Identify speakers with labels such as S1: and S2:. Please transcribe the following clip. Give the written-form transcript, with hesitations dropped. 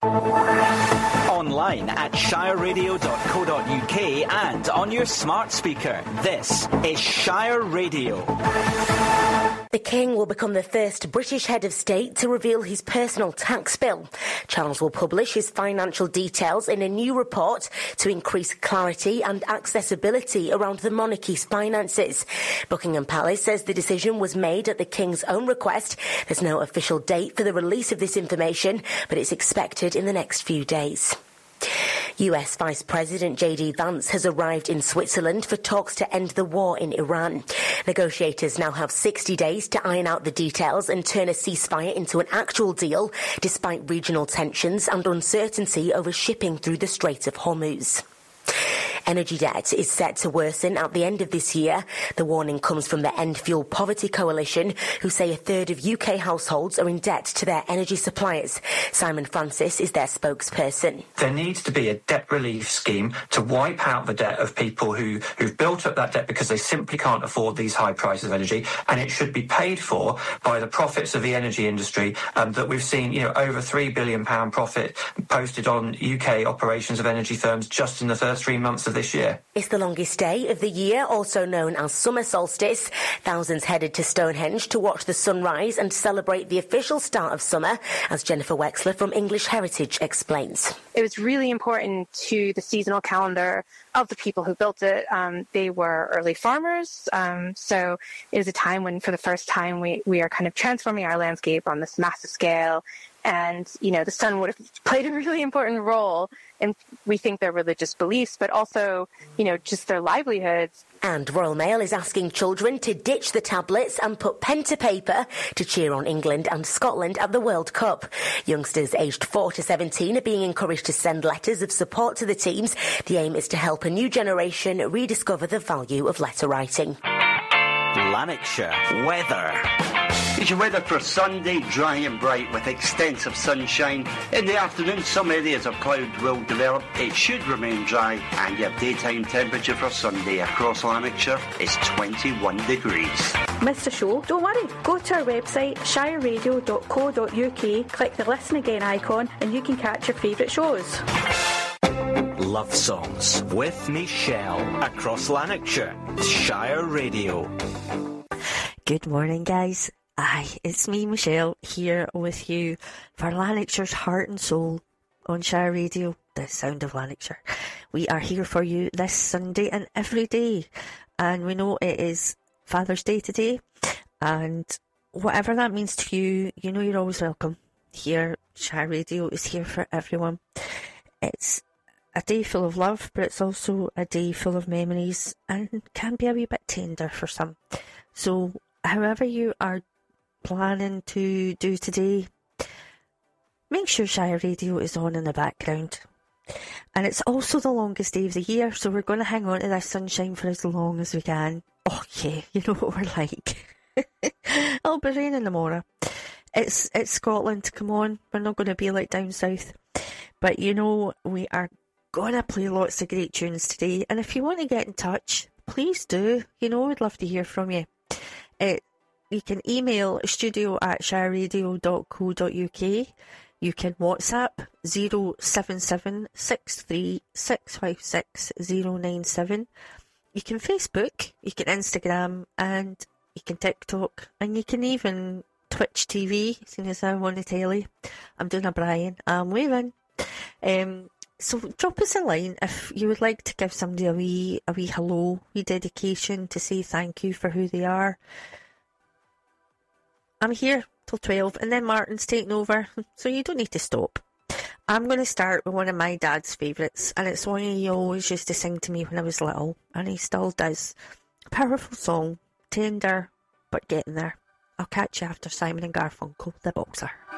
S1: Online at shireradio.co.uk and on your smart speaker. This is Shire Radio.
S2: The King will become the first British head of state to reveal his personal tax bill. Charles will publish his financial details in a new report to increase clarity and accessibility around the monarchy's finances. Buckingham Palace says the decision was made at the King's own request. There's no official date for the release of this information, but it's expected in the next few days. US Vice President J.D. Vance has arrived in Switzerland for talks to end the war in Iran. Negotiators now have 60 days to iron out the details and turn a ceasefire into an actual deal, despite regional tensions and uncertainty over shipping through the Strait of Hormuz. Energy debt is set to worsen at the end of this year. The warning comes from the End Fuel Poverty Coalition, who say a third of UK households are in debt to their energy suppliers. Simon Francis is their spokesperson.
S3: There needs to be a debt relief scheme to wipe out the debt of people who've built up that debt because they simply can't afford these high prices of energy, and it should be paid for by the profits of the energy industry that we've seen, over £3 billion profit posted on UK operations of energy firms just in the first 3 months of this year.
S2: It's the longest day of the year, also known as summer solstice. Thousands headed to Stonehenge to watch the sunrise and celebrate the official start of summer, as Jennifer Wexler from English Heritage explains.
S4: It was really important to the seasonal calendar of the people who built it. They were early farmers, so it was a time when, for the first time, we are kind of transforming our landscape on this massive scale. And, the sun would have played a really important role in, we think, their religious beliefs, but also, just their livelihoods.
S2: And Royal Mail is asking children to ditch the tablets and put pen to paper to cheer on England and Scotland at the World Cup. Youngsters aged 4 to 17 are being encouraged to send letters of support to the teams. The aim is to help a new generation rediscover the value of letter writing.
S1: Lanarkshire weather.
S5: It's your weather for Sunday, dry and bright with extensive sunshine. In the afternoon, some areas of cloud will develop. It should remain dry, and your daytime temperature for Sunday across Lanarkshire is 21 degrees.
S6: Missed a show? Don't worry. Go to our website, shireradio.co.uk, click the Listen Again icon, and you can catch your favourite shows.
S1: Love Songs with Michelle across Lanarkshire. Shire Radio.
S7: Good morning, guys. Aye, it's me, Michelle, here with you for Lanarkshire's Heart and Soul on Shire Radio, the sound of Lanarkshire. We are here for you this Sunday and every day, and we know it is Father's Day today, and whatever that means to you, you're always welcome. Here, Shire Radio is here for everyone. It's a day full of love, but it's also a day full of memories and can be a wee bit tender for some. So, however you are planning to do today, make sure Shire Radio is on in the background. And it's also the longest day of the year, so we're going to hang on to this sunshine for as long as we can. Oh yeah, you know what we're like. It'll be raining tomorrow. It's Scotland, come on, we're not going to be like down south. But we are going to play lots of great tunes today, and if you want to get in touch, please do. We'd love to hear from you. You can email studio@shireradio.co.uk. You can WhatsApp 07763656097. You can Facebook, you can Instagram, and you can TikTok, and you can even Twitch TV, seeing as I'm on the telly. I'm doing a Brian, I'm waving. So drop us a line if you would like to give somebody a wee hello, wee dedication to say thank you for who they are. I'm here till 12, and then Martin's taking over, so you don't need to stop. I'm going to start with one of my dad's favourites, and it's one he always used to sing to me when I was little, and he still does. A powerful song, tender, but getting there. I'll catch you after Simon and Garfunkel, The Boxer.